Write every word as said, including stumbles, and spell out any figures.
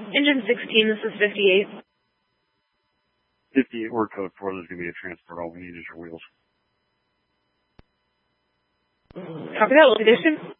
Engine sixteen, this is fifty-eight. fifty-eight, word code four, there's going to be a transport. All we need is your wheels. Copy that, location.